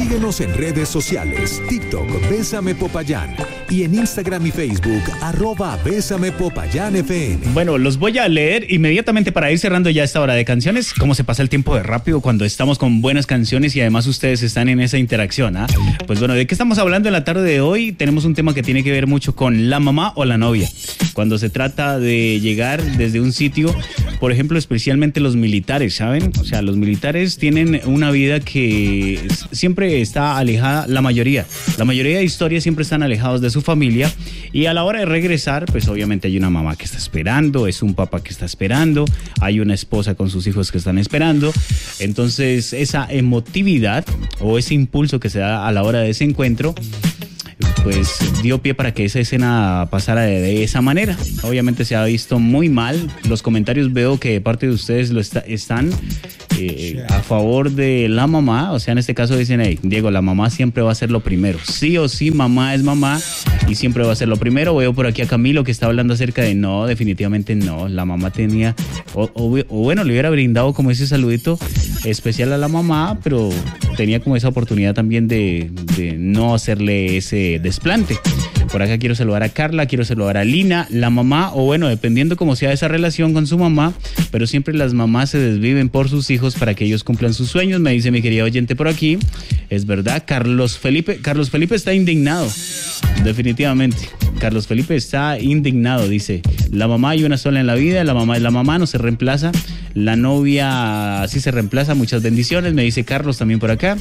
Síguenos en redes sociales, TikTok, Bésame Popayán, y en Instagram y Facebook, @BésamePopayánFM. Bueno, los voy a leer inmediatamente para ir cerrando ya esta hora de canciones. Cómo se pasa el tiempo de rápido cuando estamos con buenas canciones y además ustedes están en esa interacción, ¿ah? Pues bueno, ¿de qué estamos hablando en la tarde de hoy? Tenemos un tema que tiene que ver mucho con la mamá o la novia. Cuando se trata de llegar desde un sitio, por ejemplo, especialmente los militares, ¿saben? O sea, los militares tienen una vida que siempre está alejada, la mayoría de historias siempre están alejados de su familia, y a la hora de regresar, pues obviamente hay una mamá que está esperando, es un papá que está esperando, hay una esposa con sus hijos que están esperando. Entonces esa emotividad o ese impulso que se da a la hora de ese encuentro, pues dio pie para que esa escena pasara de esa manera. Obviamente se ha visto muy mal. Los comentarios veo que de parte de ustedes están a favor de la mamá. O sea, en este caso dicen, hey, Diego, la mamá siempre va a ser lo primero. Sí o sí, mamá es mamá y siempre va a ser lo primero. Veo por aquí a Camilo que está hablando acerca de no, definitivamente no. La mamá tenía, o bueno, le hubiera brindado como ese saludito especial a la mamá, pero tenía como esa oportunidad también de no hacerle ese desplante. Por acá quiero saludar a Carla, quiero saludar a Lina, la mamá, o bueno, dependiendo cómo sea esa relación con su mamá, pero siempre las mamás se desviven por sus hijos para que ellos cumplan sus sueños, me dice mi querida oyente por aquí. Es verdad, Carlos Felipe está indignado, definitivamente. Carlos Felipe está indignado, dice, la mamá hay una sola en la vida, la mamá es la mamá, no se reemplaza, la novia sí se reemplaza, muchas bendiciones, me dice Carlos también por acá.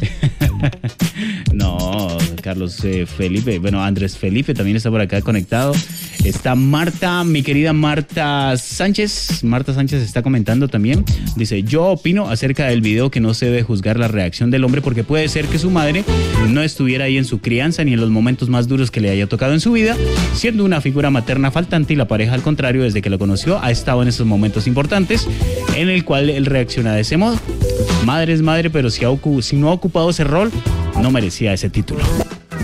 No, Carlos Felipe, bueno, Andrés Felipe también está por acá conectado. Está Marta, mi querida Marta Sánchez está comentando también. Dice, yo opino acerca del video que no se debe juzgar la reacción del hombre porque puede ser que su madre no estuviera ahí en su crianza ni en los momentos más duros que le haya tocado en su vida, siendo una figura materna faltante, y la pareja al contrario, desde que lo conoció, ha estado en esos momentos importantes en el cual él reacciona de ese modo. Madre es madre, pero si no ha ocupado ese rol, no merecía ese título.